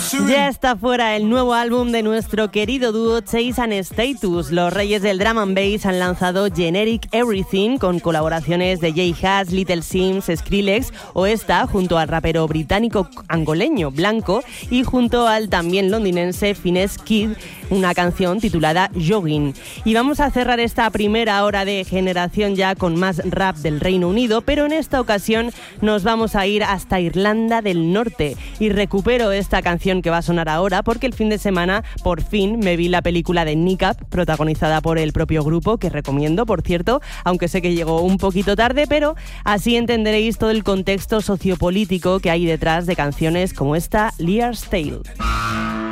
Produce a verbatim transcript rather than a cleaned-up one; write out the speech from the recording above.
Ya está fuera el nuevo álbum de nuestro querido dúo Chase and Status. Los reyes del drum and bass han lanzado Generic Everything con colaboraciones de Jay Haas, Little Sims, Skrillex o esta junto al rapero británico angoleño Blanco y junto al también londinense Finesse Kid, una canción titulada Jogging. Y vamos a cerrar esta primera hora de Generación Ya con más rap del Reino Unido, pero en esta ocasión nos vamos a ir hasta Irlanda del Norte y recupero esta canción que va a sonar ahora porque el fin de semana por fin me vi la película de Nick Up, protagonizada por el propio grupo, que recomiendo, por cierto, aunque sé que llegó un poquito tarde, pero así entenderéis todo el contexto sociopolítico que hay detrás de canciones como esta, Lear's Tale.